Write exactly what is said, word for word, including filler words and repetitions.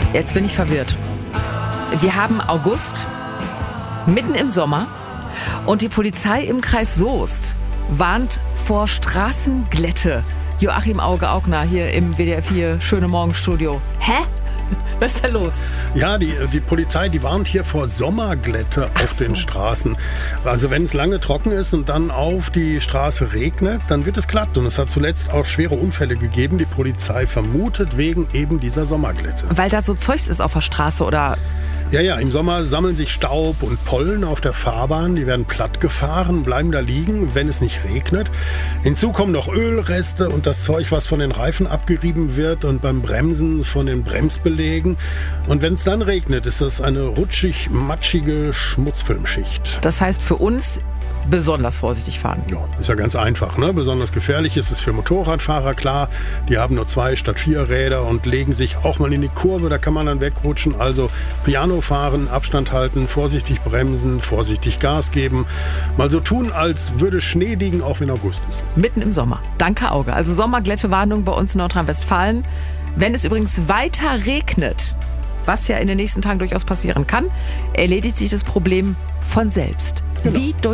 Jetzt bin ich verwirrt. Wir haben August, mitten im Sommer, und die Polizei im Kreis Soest warnt vor Straßenglätte. Joachim Auge-Augner hier im W D R vier Schöne Morgenstudio. Hä? Was ist da los? Ja, die, die Polizei, die warnt hier vor Sommerglätte Ach auf so. den Straßen. Also wenn es lange trocken ist und dann auf die Straße regnet, dann wird es glatt. Und es hat zuletzt auch schwere Unfälle gegeben. Die Polizei vermutet wegen eben dieser Sommerglätte. Weil da so Zeugs ist auf der Straße, oder? Ja, ja, im Sommer sammeln sich Staub und Pollen auf der Fahrbahn. Die werden platt gefahren, bleiben da liegen, wenn es nicht regnet. Hinzu kommen noch Ölreste und das Zeug, was von den Reifen abgerieben wird und beim Bremsen von den Bremsbelägen. Und wenn es dann regnet, ist das eine rutschig, matschige Schmutzfilmschicht. Das heißt für uns besonders vorsichtig fahren. Ja, ist ja ganz einfach, ne? Besonders gefährlich ist es für Motorradfahrer, klar. Die haben nur zwei statt vier Räder und legen sich auch mal in die Kurve, da kann man dann wegrutschen. Also Piano fahren, Abstand halten, vorsichtig bremsen, vorsichtig Gas geben. Mal so tun, als würde Schnee liegen, auch wenn August ist. Mitten im Sommer. Danke, Auge. Also Sommerglättewarnung bei uns in Nordrhein-Westfalen. Wenn es übrigens weiter regnet, was ja in den nächsten Tagen durchaus passieren kann, erledigt sich das Problem von selbst. Genau. Wie durch